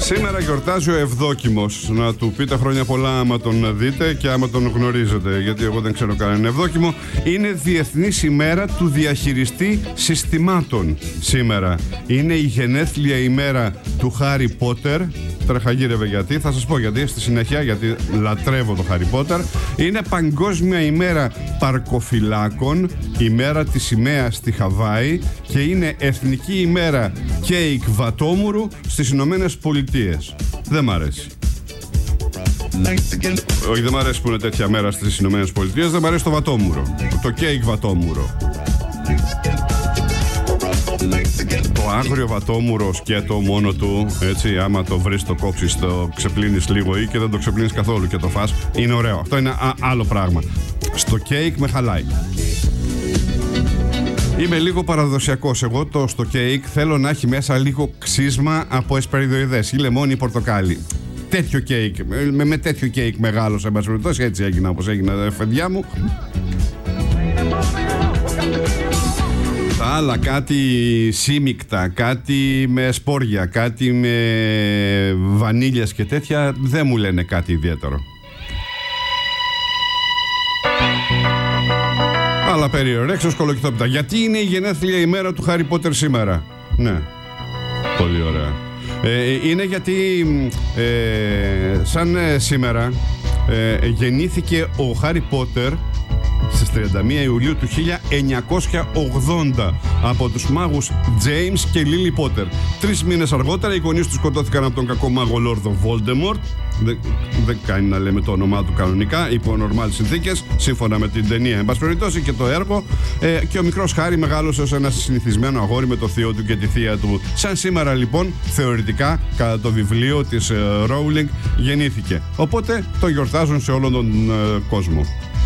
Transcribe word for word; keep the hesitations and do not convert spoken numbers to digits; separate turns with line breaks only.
Σήμερα γιορτάζει ο Ευδόκιμος. Να του πείτε χρόνια πολλά άμα τον δείτε και άμα τον γνωρίζετε, γιατί εγώ δεν ξέρω κανέναν Ευδόκιμο. Είναι Διεθνής ημέρα του διαχειριστή συστημάτων σήμερα. Είναι η γενέθλια ημέρα του Χάρι Πότερ. Τρεχαγύρευε γιατί, θα σας πω γιατί στη συνέχεια, γιατί λατρεύω το Χάρι Πότερ. Είναι Παγκόσμια ημέρα παρκοφυλάκων, ημέρα της σημαίας στη Χαβάη, και είναι Εθνική ημέρα κέικ βατόμουρου στις Ηνωμένες Πολιτείες. Δεν μ' αρέσει. Όχι, δεν μ' αρέσει που είναι τέτοια μέρα στις Ηνωμένες Πολιτείες. Δεν μ' αρέσει το βατόμουρο, το κέικ βατόμουρο. Το άγριο βατόμουρο σκέτο μόνο του, έτσι, άμα το βρεις, το κόψεις, το ξεπλύνεις λίγο ή και δεν το ξεπλύνεις καθόλου και το φας, είναι ωραίο. Αυτό είναι α, άλλο πράγμα. Στο κέικ με χαλάει. Είμαι λίγο παραδοσιακός. Εγώ το στο κέικ θέλω να έχει μέσα λίγο ξύσμα από εσπεριδοειδές ή λεμόνι ή πορτοκάλι. Τέτοιο κέικ, με, με τέτοιο κέικ μεγάλο, σε πάση περιπτώσει, έτσι έγινα όπως έγινα, φεντιά μου. Τα άλλα, κάτι σύμικτα, κάτι με σπόρια, κάτι με βανίλιας και τέτοια, δεν μου λένε κάτι ιδιαίτερο. Αλλά περιορέξω σκολοκυθόπιτα. Γιατί είναι η γενέθλια ημέρα του Χάρι Πότερ σήμερα? Ναι, πολύ ωραία. Ε, είναι γιατί ε, σαν ε, σήμερα ε, γεννήθηκε ο Χάρι Πότερ στις τριάντα μία Ιουλίου του χίλια εννιακόσια ογδόντα από τους μάγους James και Lily Potter. Τρεις μήνες αργότερα οι γονείς του σκοτώθηκαν από τον κακό μάγο Λόρδο Voldemort. Δεν, δεν κάνει να λέμε το όνομά του κανονικά, υπό νορμάλ συνθήκες, σύμφωνα με την ταινία εν πάση περιπτώσει και το έργο. Ε, και ο μικρός Χάρι μεγάλωσε ως ένα συνηθισμένο αγόρι με το θείο του και τη θεία του. Σαν σήμερα λοιπόν, θεωρητικά, κατά το βιβλίο της ε, Rowling, γεννήθηκε. Οπότε το γιορτάζουν σε όλον τον ε, κόσμο.